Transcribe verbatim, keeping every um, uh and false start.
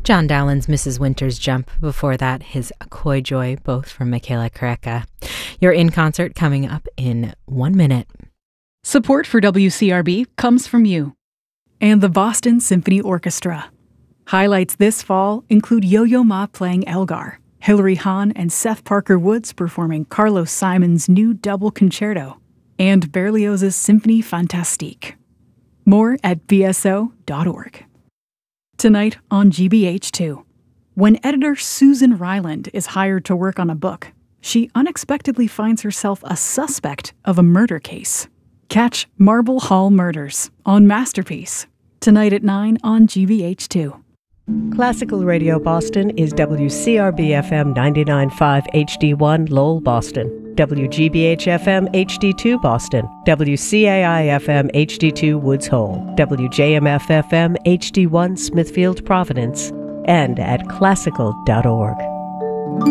John Dowland's Missus Winter's Jump. Before that, his Coy Joy, both from Michaela Careca. You're in concert coming up in one minute. Support for W C R B comes from you and the Boston Symphony Orchestra. Highlights this fall include Yo-Yo Ma playing Elgar, Hilary Hahn and Seth Parker Woods performing Carlos Simon's new double concerto, and Berlioz's Symphonie Fantastique. More at b s o dot org. Tonight on G B H two, when editor Susan Ryland is hired to work on a book, she unexpectedly finds herself a suspect of a murder case. Catch Marble Hall Murders on Masterpiece, tonight at nine on G B H two. Classical Radio Boston is W C R B F M ninety-nine point five H D one Lowell, Boston, W G B H F M H D two Boston, W C A I F M H D two Woods Hole, W J M F F M H D one Smithfield, Providence, and at classical dot org.